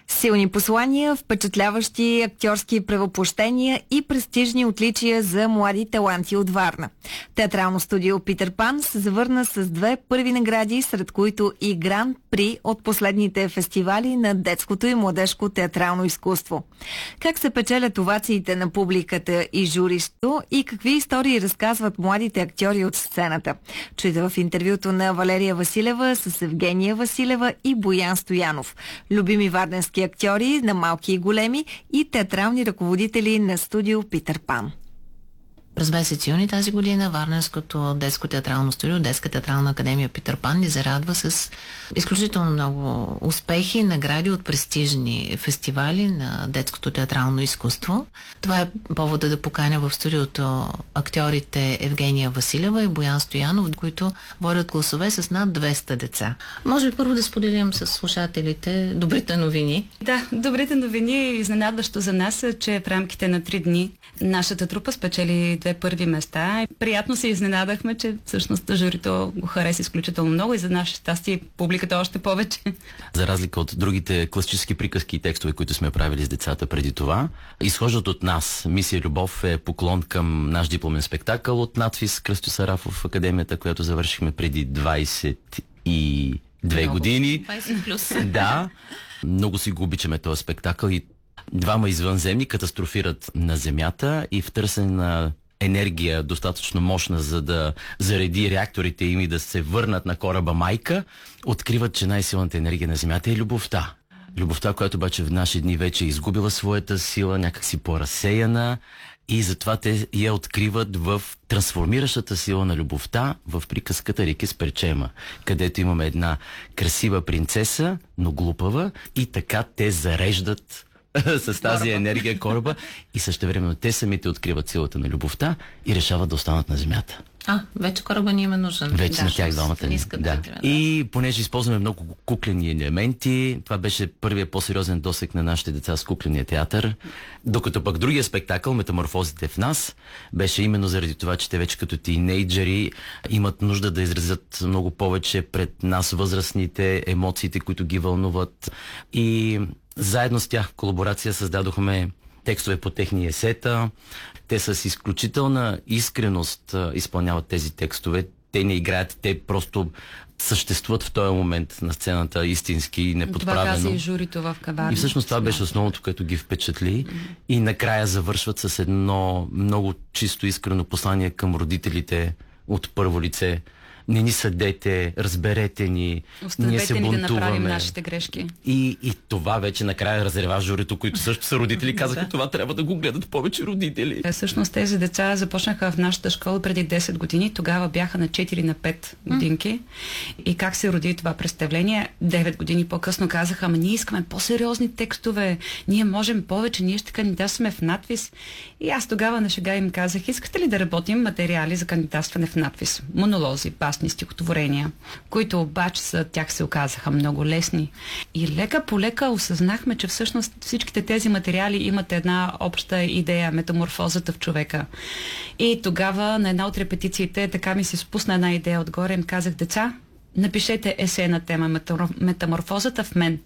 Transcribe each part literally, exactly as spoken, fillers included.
Силни послания, впечатляващи актьорски превъплъщения и престижни отличия за млади таланти от Варна. Театрално студио Питър Пан се завърна с две първи награди, сред които и Гран При от последните фестивали на детското и младежко театрално изкуство. Как се печелят овациите на публиката и журито и какви истории разказват младите актьори от сцената? Чуйте в интервюто на Валерия Василева с Евгения Василева и Боян Стоянов. Любими варненски актьори на малки и големи и театрални ръководители на студио Питър Пан. През месец юни тази година Варненското детско театрално студио, Детска театрална академия Питър Пан ни зарадва с изключително много успехи, награди от престижни фестивали на детското театрално изкуство. Това е повода да поканя в студиото актьорите Евгения Василева и Боян Стоянов, които водят класове с над двеста деца. Може би първо да споделим с слушателите добрите новини. Да, добрите новини, изненадващо за нас е, че в рамките на три дни нашата трупа спечели две първи места. Приятно се изненадахме, че всъщност журито го хареса изключително много и за наше щастие публиката още повече. За разлика от другите класически приказки и текстове, които сме правили с децата преди това, изхождат от нас. Мисия Любов е поклон към наш дипломен спектакъл от надфис Кръстю Сарафов в академията, която завършихме преди двайсет и две много години. двайсет плюс. Да, много си го обичаме този спектакъл и двама извънземни катастрофират на Земята и в търсене на енергия достатъчно мощна, за да зареди реакторите им и да се върнат на кораба майка, откриват, че най-силната енергия на Земята е любовта. Любовта, която обаче в наши дни вече е изгубила своята сила, някакси по-разсеяна, и затова те я откриват в трансформиращата сила на любовта в приказката Рики с Перчема, където имаме една красива принцеса, но глупава, и така те зареждат с тази кораба. енергия кораба и същевременно те самите откриват силата на любовта и решават да останат на Земята. А, вече кораба ни има нужен. Вече да, на тях двамата. Да. Да. И понеже използваме много куклени елементи, това беше първият по-сериозен досег на нашите деца с кукления театър. Докато пък другия спектакъл, Метаморфозите в нас, беше именно заради това, че те вече като тинейджери имат нужда да изразят много повече пред нас възрастните емоциите, които ги вълнуват. И заедно с тях в колаборация създадохме текстове по техни есета. Те с изключителна искреност а, изпълняват тези текстове. Те не играят, те просто съществуват в този момент на сцената истински и неподправено. Това каза и журито в Каварна. И всъщност това беше основното, което ги впечатли. Mm-hmm. И накрая завършват с едно много чисто искрено послание към родителите от първо лице. Не ни съдете, разберете ни, ние се бунтуваме. Да направим нашите грешки. И, и това вече накрая разрева журито, които също са родители, казаха, да. Това трябва да го гледат повече родители. Всъщност тези деца започнаха в нашата школа преди десет години, тогава бяха на четири на пет годинки. И как се роди това представление? девет години по-късно казаха, ама ние искаме по-сериозни текстове, ние можем повече, ние ще кандидатстваме в надпис. И аз тогава на шега им казах, искате ли да работим материали за кандидатстване в надпис? Монолози, басни, стихотворения, които обаче за тях се оказаха много лесни. И лека по лека осъзнахме, че всъщност всичките тези материали имат една обща идея, метаморфозата в човека. И тогава на една от репетициите така ми се спусна една идея отгоре и им казах, деца, напишете есе на тема метаморфозата в мен.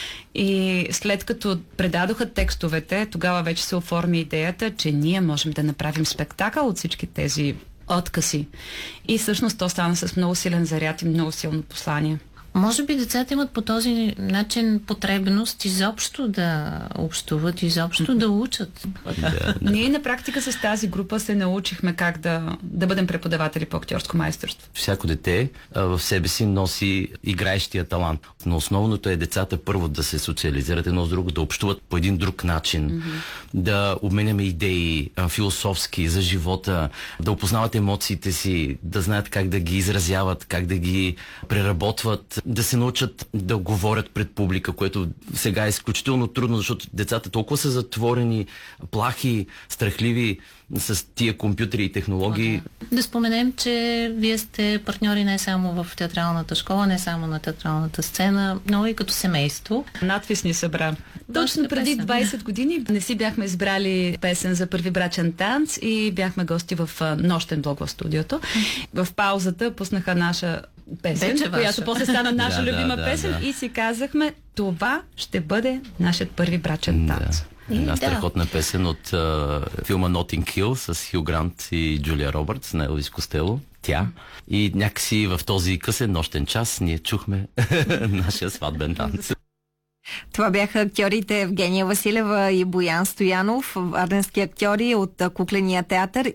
И след като предадоха текстовете, тогава вече се оформи идеята, че ние можем да направим спектакъл от всички тези откъси. И всъщност то стана с много силен заряд и много силно послание. Може би децата имат по този начин потребност изобщо да общуват, изобщо да учат. Да. Ние на практика с тази група се научихме как да, да бъдем преподаватели по актьорско майсторство. Всяко дете а, в себе си носи играещия талант. Но основното е децата първо да се социализират едно с друго, да общуват по един друг начин, mm-hmm. да обменяме идеи а, философски за живота, да опознават емоциите си, да знаят как да ги изразяват, как да ги преработват, да се научат да говорят пред публика, което сега е изключително трудно, защото децата толкова са затворени, плахи, страхливи с тия компютри и технологии. Да споменем, че вие сте партньори не само в театралната школа, не само на театралната сцена, но и като семейство. Надпис ни събра. Точно преди двайсет години не си бяхме избрали песен за първи брачен танц и бяхме гости в нощен блок в студиото. В паузата пуснаха наша песен, Вече която ваша. после стана наша Да, да, любима да, песен да. и си казахме, това ще бъде нашият първи брачен танц. Да. Една Да. страхотна песен от а, филма Notting Hill с Хю Грант и Джулия Робъртс на Елвис Костело. Тя. И някакси в този късен нощен час ние чухме нашия сватбен танц. Това бяха актьорите Евгения Василева и Боян Стоянов, варненски актьори от Кукления театър,